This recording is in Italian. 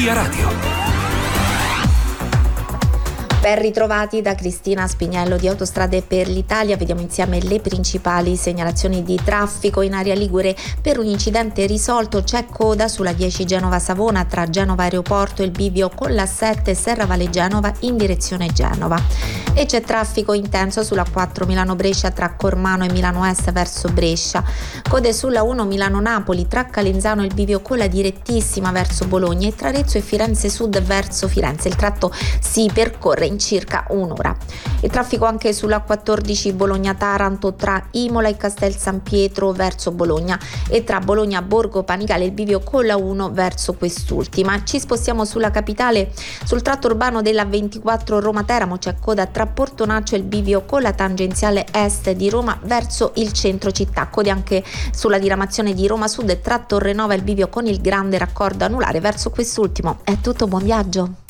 Via Radio. Ben ritrovati da Cristina Spiniello di Autostrade per l'Italia. Vediamo insieme le principali segnalazioni di traffico in area ligure. Per un incidente risolto c'è coda sulla 10 Genova-Savona tra Genova Aeroporto e il bivio con la 7 Serravalle Genova in direzione Genova. E c'è traffico intenso sulla 4 Milano-Brescia tra Cormano e Milano Est verso Brescia. Code sulla 1 Milano-Napoli tra Calenzano e il bivio con la direttissima verso Bologna e tra Arezzo e Firenze Sud verso Firenze. Il tratto si percorre in circa un'ora. Il traffico anche sulla 14 Bologna-Taranto tra Imola e Castel San Pietro verso Bologna e tra Bologna-Borgo Panigale il bivio con la 1 verso quest'ultima. Ci spostiamo sulla capitale, sul tratto urbano della 24 Roma-Teramo c'è coda tra Portonaccio e il bivio con la tangenziale est di Roma verso il centro città. Code anche sulla diramazione di Roma Sud e tra Torrenova il bivio con il grande raccordo anulare verso quest'ultimo. È tutto, buon viaggio.